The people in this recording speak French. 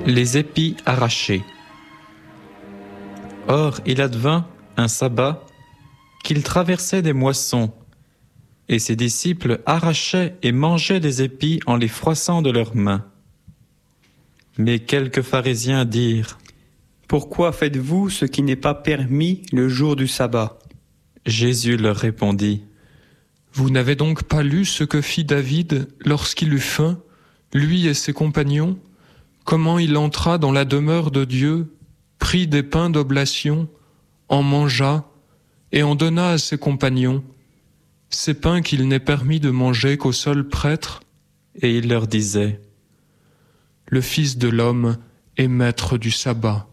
Les épis arrachés. Or, il advint un sabbat qu'il traversait des moissons, et ses disciples arrachaient et mangeaient des épis en les froissant de leurs mains. Mais quelques pharisiens dirent : Pourquoi faites-vous ce qui n'est pas permis le jour du sabbat ? Jésus leur répondit : Vous n'avez donc pas lu ce que fit David lorsqu'il eut faim, lui et ses compagnons, comment il entra dans la demeure de Dieu, prit des pains d'oblation, en mangea et en donna à ses compagnons, ces pains qu'il n'est permis de manger qu'au seul prêtre. Et il leur disait : Le Fils de l'homme est maître du sabbat.